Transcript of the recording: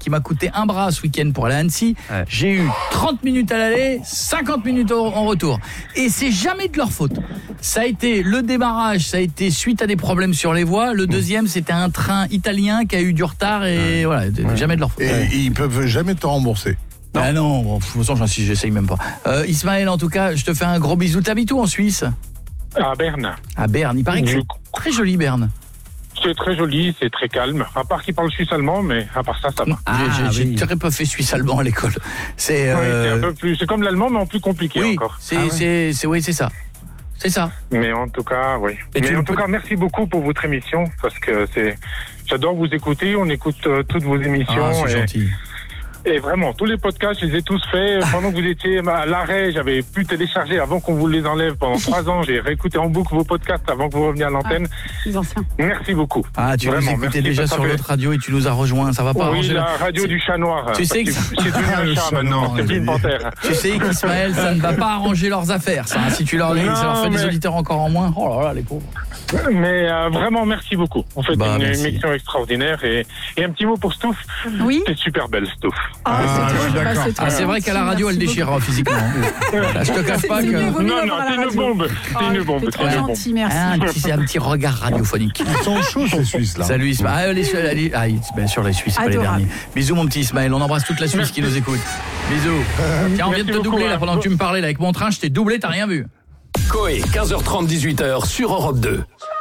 qui m'a coûté un bras ce week-end pour aller à Annecy. Ouais. J'ai eu 30 minutes à l'aller, 50 minutes en retour. Et c'est jamais de leur faute. Ça a été le démarrage, ça a été suite à des problèmes sur les voies. Le deuxième, c'était un train italien qui a eu du retard et voilà, jamais de leur faute. Et ils peuvent jamais te rembourser. Non. Ah non, bon, de toute façon, j'essaye même pas. Ismaël, en tout cas, je te fais un gros bisou. T'habites où en Suisse ? À Berne. À Berne, il paraît que c'est très joli, Berne. C'est très joli, c'est très calme. À part qu'ils parlent suisse-allemand, mais à part ça, ça va. J'ai pas fait suisse-allemand à l'école. C'est un peu plus. C'est comme l'allemand, mais en plus compliqué encore. C'est ça. C'est ça. Mais en tout cas, oui. Mais en tout cas, merci beaucoup pour votre émission, parce que j'adore vous écouter. On écoute toutes vos émissions. Ah, c'est gentil. Et vraiment, tous les podcasts, je les ai tous faits. Pendant que vous étiez à l'arrêt, j'avais pu télécharger avant qu'on vous les enlève pendant 3 ans. J'ai réécouté en boucle vos podcasts avant que vous reveniez à l'antenne. Les anciens. Merci beaucoup. Ah, tu nous écoutais déjà sur l'autre radio et tu nous as rejoints. Ça va pas arranger la radio du chat noir. Tu sais que c'est devenu un chat maintenant. C'est plus une panthère. Tu sais qu'Ismaël, ça ne va pas arranger leurs affaires. Ça, si tu leur dis, ça leur fait des auditeurs encore en moins. Oh là là, les pauvres. Mais vraiment, merci beaucoup. En fait, une émission extraordinaire. Et un petit mot pour Stouff. Oui. C'est super belle, Stouff. C'est vrai qu'à la radio, elle déchire physiquement. Là, je te cache pas que... Non, c'est une bombe. C'est une bombe. C'est gentil, merci. Un petit regard radiophonique. Ils sont chauds, ces Suisses, là. Salut, Ismaël. Bien sûr, les Suisses, pas les derniers. Bisous, mon petit Ismaël. On embrasse toute la Suisse qui nous écoute. Bisous. Tiens, on vient de te doubler, là, pendant que tu me parlais, là, avec mon train, je t'ai doublé, t'as rien vu. Coé, 15h30, 18h, sur Europe 2.